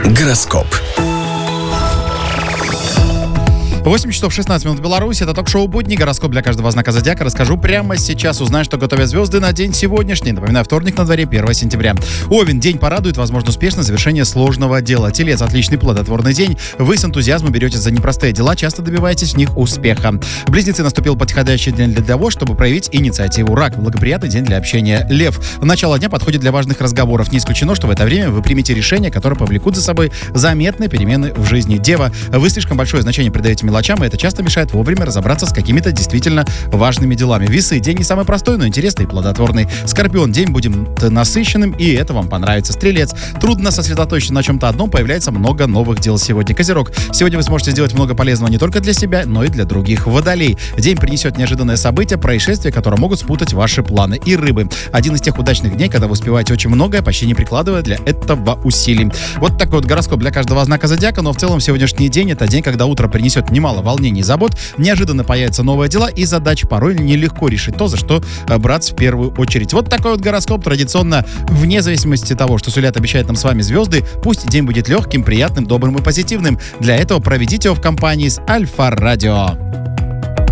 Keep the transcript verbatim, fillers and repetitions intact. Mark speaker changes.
Speaker 1: Гороскоп.
Speaker 2: восемь часов шестнадцать минут в Беларуси. Это ток-шоу «Будни». Гороскоп для каждого знака зодиака. Расскажу прямо сейчас. Узнай, что готовят звезды на день сегодняшний. Напоминаю, вторник на дворе, первое сентября. Овен. День порадует, возможно, успешное завершение сложного дела. Телец. Отличный плодотворный день. Вы с энтузиазмом беретесь за непростые дела, часто добиваетесь в них успеха. Близнецы. Наступил подходящий день для того, чтобы проявить инициативу. Рак. Благоприятный день для общения. Лев. Начало дня подходит для важных разговоров. Не исключено, что в это время вы примете решения, которые повлекут за собой заметные перемены в жизни. Дева. Вы слишком большое значение придаете мелочам, и это часто мешает вовремя разобраться с какими-то действительно важными делами. Весы. День не самый простой, но интересный и плодотворный. Скорпион. День будет насыщенным, и это вам понравится. Стрелец. Трудно сосредоточиться на чем-то одном, появляется много новых дел сегодня. Козерог. Сегодня вы сможете сделать много полезного не только для себя, но и для других. Водолей. День принесет неожиданное событие, происшествия, которые могут спутать ваши планы. И Рыбы. Один из тех удачных дней, когда вы успеваете очень многое, почти не прикладывая для этого усилий. Вот такой вот гороскоп для каждого знака зодиака, но в целом сегодняшний день — это день, когда утро принесет немало волнений и забот, неожиданно появятся новые дела и задачи. Порой нелегко решить то, за что браться в первую очередь. Вот такой вот гороскоп. Традиционно, вне зависимости от того, что сулят, обещают нам с вами звезды, пусть день будет легким, приятным, добрым и позитивным. Для этого проведите его в компании с Альфа Радио.